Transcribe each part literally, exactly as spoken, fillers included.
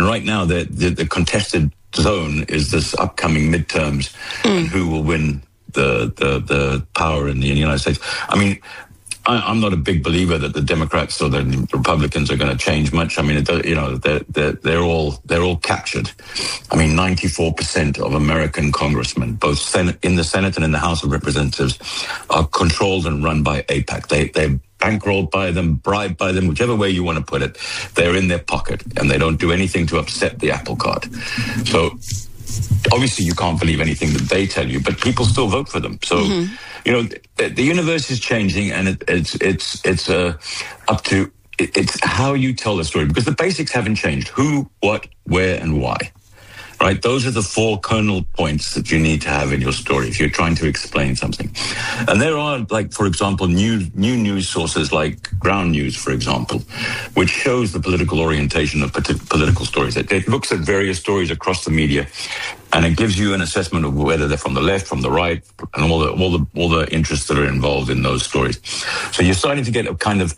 And right now, the, the, the contested zone is this upcoming midterms mm. and who will win the, the, the power in the United States. I mean, I, I'm not a big believer that the Democrats or the Republicans are going to change much. I mean, it, you know, they're, they're, they're all they're all captured. I mean, ninety-four percent of American congressmen, both Senate, in the Senate and in the House of Representatives, are controlled and run by AIPAC. They, they're bankrolled by them, bribed by them, whichever way you want to put it. They're in their pocket, and they don't do anything to upset the apple cart. So obviously you can't believe anything that they tell you, but people still vote for them. So, mm-hmm. you know, the, the universe is changing, and it, it's it's it's uh, up to it, it's how you tell the story, because the basics haven't changed: who, what, where, and why. Right? Those are the four kernel points that you need to have in your story if you're trying to explain something. And there are, like, for example, new new news sources like Ground News, for example, which shows the political orientation of political stories. It, it looks at various stories across the media, and it gives you an assessment of whether they're from the left, from the right, and all the all the all the interests that are involved in those stories. So you're starting to get a kind of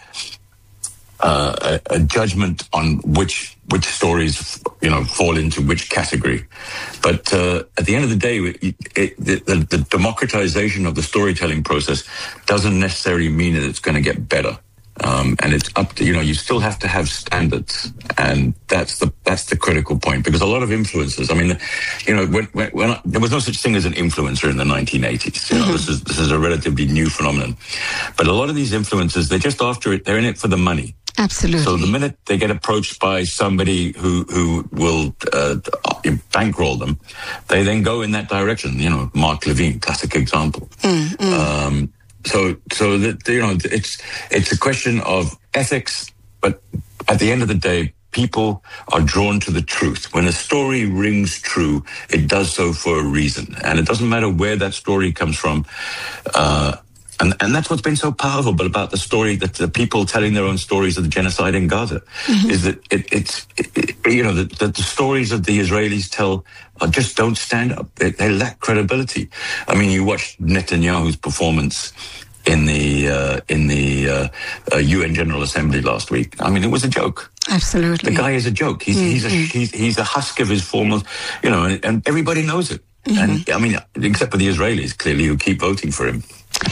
uh, a, a judgment on which which stories, you know, fall into which category. But uh, at the end of the day, it, it, the, the democratization of the storytelling process doesn't necessarily mean that it's going to get better. Um, and it's up to, you know, you still have to have standards, and that's the that's the critical point, because a lot of influencers, I mean, you know, when, when, when I, there was no such thing as an influencer in the nineteen eighties. You know, mm-hmm. this is this is a relatively new phenomenon. But a lot of these influencers, they're just after it. They're in it for the money. Absolutely. So the minute they get approached by somebody who who will uh, bankroll them, they then go in that direction. You know, Mark Levine, classic example. Mm-hmm. Um, So, so that, you know, it's it's a question of ethics, but at the end of the day, people are drawn to the truth. When a story rings true, it does so for a reason, and it doesn't matter where that story comes from. Uh, and and that's what's been so powerful, but about the story that the people telling their own stories of the genocide in Gaza, mm-hmm. is that it, it's it, it, you know that the, the stories that the Israelis tell are just don't stand up. They, they lack credibility. I mean, you watched Netanyahu's performance in the uh, in the uh, uh, U N General Assembly last week. I mean, it was a joke. Absolutely, the guy is a joke. He's mm-hmm. he's a he's, he's a husk of his former, you know, and, and everybody knows it. Mm-hmm. And I mean, except for the Israelis, clearly, who keep voting for him.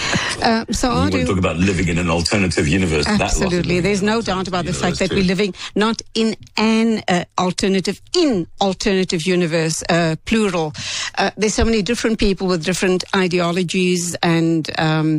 Uh, so you want to talk about living in an alternative universe. Absolutely. There's no doubt about the fact that too. we're living not in an uh, alternative, in alternative universe, uh, plural. Uh, there's so many different people with different ideologies and, um,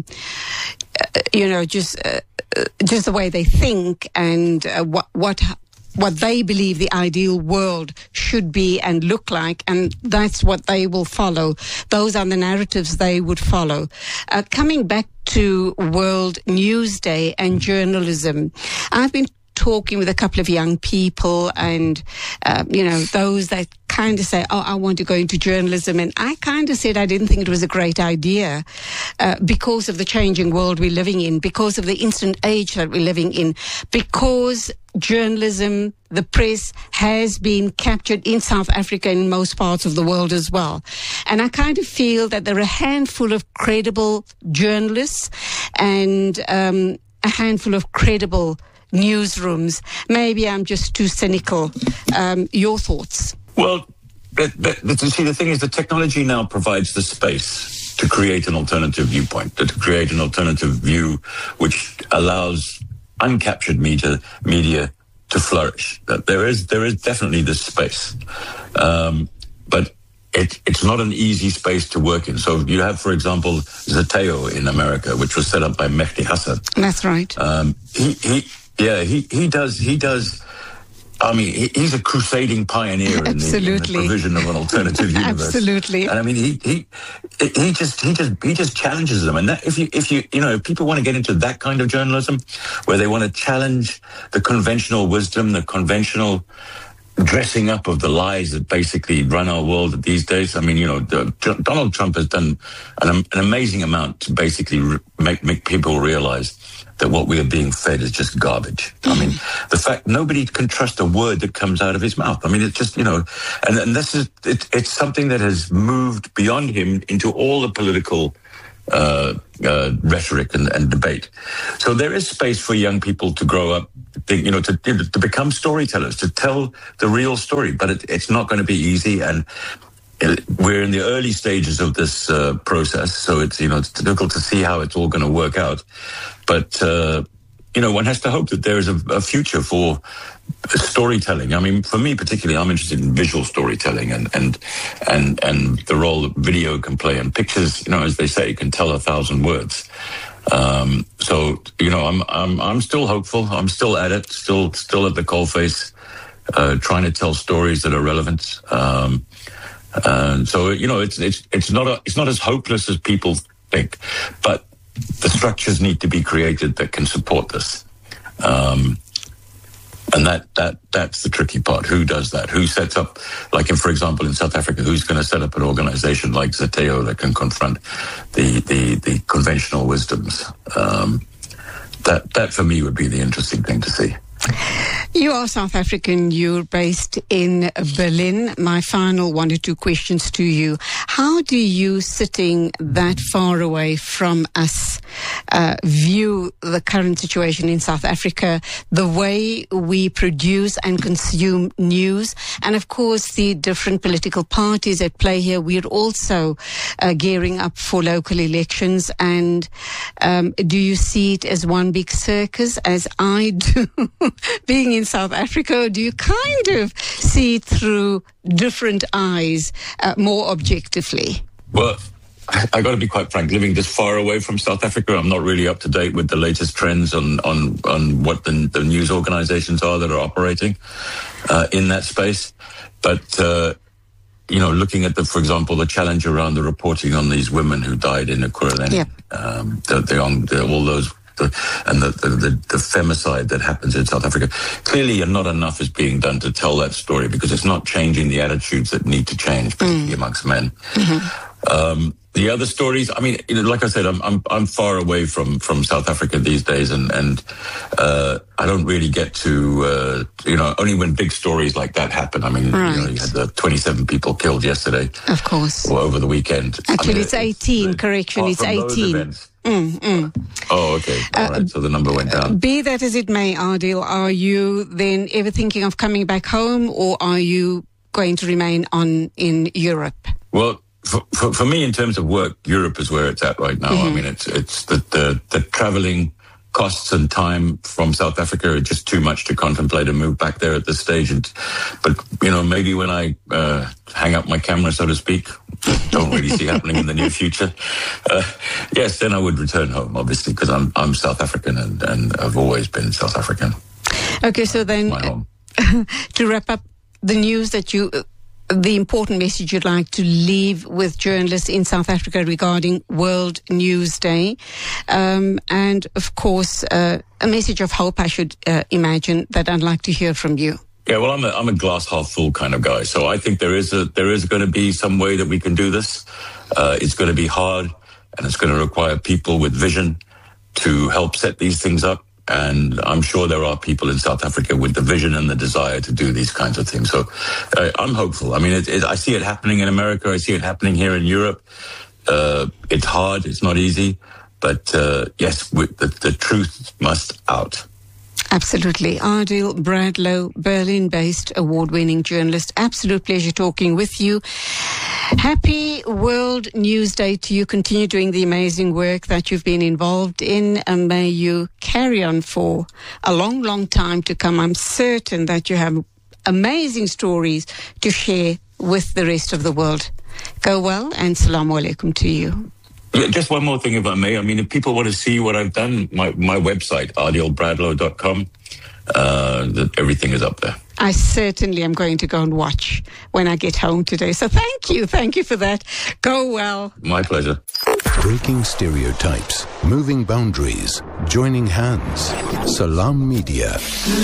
uh, you know, just uh, just the way they think and uh, what what. what they believe the ideal world should be and look like, and that's what they will follow. Those are the narratives they would follow. Uh, coming back to World News Day and journalism, I've been talking with a couple of young people and, uh, you know, those that kind of say, oh, I want to go into journalism. And I kind of said I didn't think it was a great idea uh, because of the changing world we're living in, because of the instant age that we're living in, because journalism, the press, has been captured in South Africa and in most parts of the world as well. And I kind of feel that there are a handful of credible journalists and um, a handful of credible newsrooms. Maybe I'm just too cynical. Um, your thoughts? Well, but, but, but see, the thing is, the technology now provides the space to create an alternative viewpoint, to create an alternative view which allows uncaptured media media to flourish. That there is there is definitely this space, um, but it, it's not an easy space to work in. So you have, for example, Zeteo in America, which was set up by Mehdi Hassan. That's right. Um, he he yeah he he does he does. I mean, he, he's a crusading pioneer in the, in the provision of an alternative universe. Absolutely. And I mean, he he he just he just he just challenges them. And that, if you if you you know if people want to get into that kind of journalism, where they want to challenge the conventional wisdom, the conventional dressing up of the lies that basically run our world these days. I mean, you know, the, Donald Trump has done an, an amazing amount to basically re- make make people realize that what we are being fed is just garbage. Mm-hmm. I mean, the fact nobody can trust a word that comes out of his mouth. I mean, it's just, you know, and, and this is, it, it's something that has moved beyond him into all the political uh, uh, rhetoric and, and debate. So there is space for young people to grow up, you know, to to become storytellers, to tell the real story. But it, it's not going to be easy, and we're in the early stages of this uh, process. So it's you know it's difficult to see how it's all going to work out. But uh, you know, one has to hope that there is a, a future for storytelling. I mean, for me particularly, I'm interested in visual storytelling and and and and the role that video can play. And pictures, you know, as they say, can tell a thousand words. Um, so you know, I'm I'm I'm still hopeful. I'm still at it. Still still at the coalface, uh, trying to tell stories that are relevant. Um, and so you know, it's it's it's not a, it's not as hopeless as people think, but the structures need to be created that can support this. Um, And that, that that's the tricky part. Who does that? Who sets up, like, in, for example, in South Africa, who's going to set up an organization like Zeteo that can confront the the, the conventional wisdoms? Um, that, that, for me, would be the interesting thing to see. You are South African. You're based in Berlin. My final one or two questions to you. How do you, sitting that far away from us, uh, view the current situation in South Africa, the way we produce and consume news, and, of course, the different political parties at play here? We're also uh, gearing up for local elections. And um, do you see it as one big circus, as I do? Being in South Africa, or do you kind of see it through different eyes, uh, more objectively? Well, I, I got to be quite frank. Living this far away from South Africa, I'm not really up to date with the latest trends on on, on what the, the news organizations are that are operating uh, in that space. But uh, you know, looking at the, for example, the challenge around the reporting on these women who died in Ekurhuleni, yep. um, the, the, the, all those. The, and the, the, the, the femicide that happens in South Africa. Clearly, not enough is being done to tell that story, because it's not changing the attitudes that need to change, particularly mm. amongst men. Mm-hmm. Um, the other stories, I mean, you know, like I said, I'm I'm I'm far away from, from South Africa these days, and and uh, I don't really get to uh, you know, only when big stories like that happen. I mean, right. you know, you had the twenty-seven people killed yesterday, of course, or over the weekend. Actually, I mean, it's eighteen. It's, correction, oh, it's eighteen. Mm, mm. Oh, okay. All uh, right. So the number went down. Be that as it may, Adil, are you then ever thinking of coming back home, or are you going to remain on in Europe? Well, for, for, for me, in terms of work, Europe is where it's at right now. Mm-hmm. I mean, it's it's the, the, the traveling costs and time from South Africa are just too much to contemplate a move back there at this stage. And, but, you know, maybe when I uh, hang up my camera, so to speak, don't really see happening in the near future, uh, yes, then I would return home, obviously, because I'm I'm South African, and, and I've always been South African. Okay, so then to wrap up the news that you... Uh, the important message you'd like to leave with journalists in South Africa regarding World News Day, um, and of course uh, a message of hope, I should uh, imagine, that I'd like to hear from you. Yeah, well, I'm a I'm a glass half full kind of guy, so I think there is a there is going to be some way that we can do this. Uh, it's going to be hard, and it's going to require people with vision to help set these things up. And I'm sure there are people in South Africa with the vision and the desire to do these kinds of things. So uh, I'm hopeful. I mean, it, it, I see it happening in America. I see it happening here in Europe. Uh, it's hard. It's not easy. But uh, yes, we, the, the truth must out. Absolutely. Adil Bradlow, Berlin-based award-winning journalist. Absolute pleasure talking with you. Happy World News Day to you. Continue doing the amazing work that you've been involved in, and may you carry on for a long, long time to come. I'm certain that you have amazing stories to share with the rest of the world. Go well, and Assalamu alaikum to you. Yeah, just one more thing, if I may. I mean, if people want to see what I've done, my, my website, adil bradlow dot com, uh, everything is up there. I certainly am going to go and watch when I get home today. So thank you. Thank you for that. Go well. My pleasure. Breaking stereotypes, moving boundaries, joining hands. Salam Media.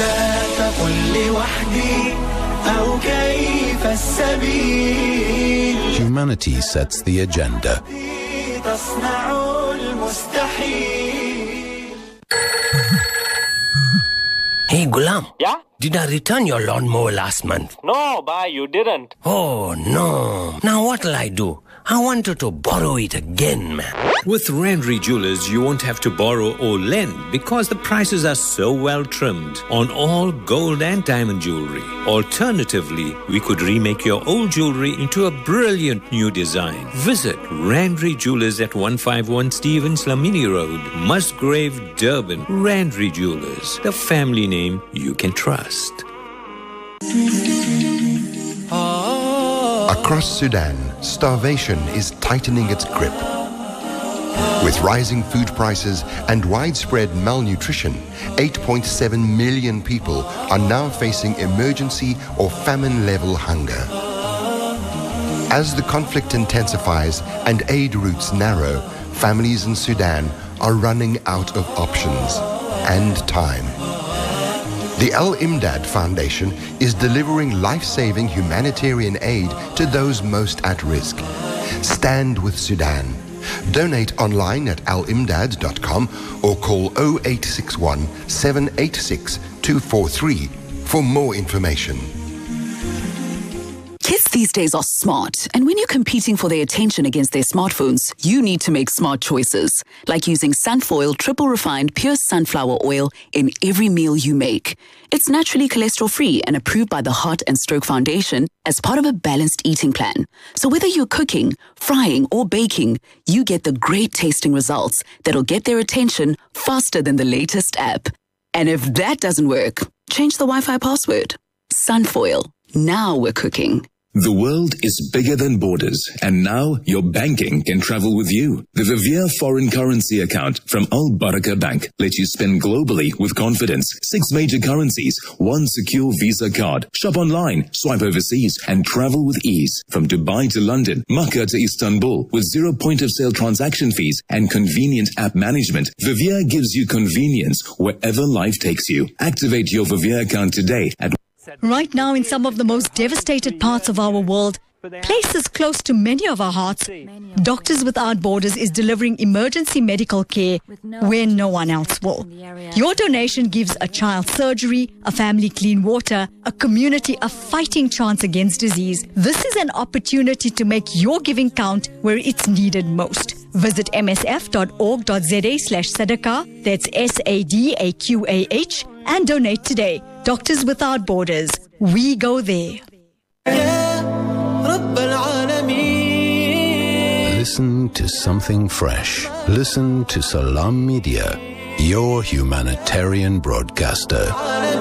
Humanity sets the agenda. Hey, Gulam. Yeah? Did I return your lawnmower last month? No, Ba, you didn't. Oh, no. Now what'll I do? I wanted to borrow it again, man. With Randry Jewelers, you won't have to borrow or lend because the prices are so well trimmed on all gold and diamond jewelry. Alternatively, we could remake your old jewelry into a brilliant new design. Visit Randry Jewelers at one fifty-one Stevens Lamini Road, Musgrave, Durban. Randry Jewelers, the family name you can trust. Across Sudan, starvation is tightening its grip. With rising food prices and widespread malnutrition, eight point seven million people are now facing emergency or famine-level hunger. As the conflict intensifies and aid routes narrow, families in Sudan are running out of options and time. The Al-Imdad Foundation is delivering life-saving humanitarian aid to those most at risk. Stand with Sudan. Donate online at al imdad dot com or call zero eight six one, seven eight six, two four three for more information. Kids these days are smart, and when you're competing for their attention against their smartphones, you need to make smart choices, like using Sunfoil triple refined pure sunflower oil in every meal you make. It's naturally cholesterol-free and approved by the Heart and Stroke Foundation as part of a balanced eating plan. So whether you're cooking, frying, or baking, you get the great tasting results that'll get their attention faster than the latest app. And if that doesn't work, change the Wi-Fi password. Sunfoil. Now we're cooking. The world is bigger than borders, and now your banking can travel with you. The Vivier foreign currency account from Al Baraka Bank lets you spend globally with confidence. Six major currencies, one secure Visa card. Shop online, swipe overseas, and travel with ease. From Dubai to London, Makkah to Istanbul, with zero point-of-sale transaction fees and convenient app management, Vivier gives you convenience wherever life takes you. Activate your Vivier account today at Right now, in some of the most devastated parts of our world, places close to many of our hearts, Doctors Without Borders is delivering emergency medical care where no one else will. Your donation gives a child surgery, a family clean water, a community a fighting chance against disease. This is an opportunity to make your giving count where it's needed most. Visit m s f dot org dot z a slash sadaqah, that's S A D A Q A H, and donate today. Doctors Without Borders. We go there. Listen to something fresh. Listen to Salam Media, your humanitarian broadcaster.